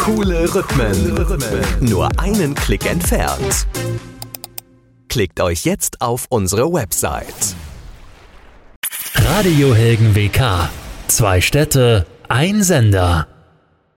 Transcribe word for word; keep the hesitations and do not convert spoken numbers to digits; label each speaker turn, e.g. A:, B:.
A: Coole Rhythmen. Nur einen Klick entfernt. Klickt euch jetzt auf unsere Website.
B: Radio Helgen W K. Zwei Städte, ein Sender.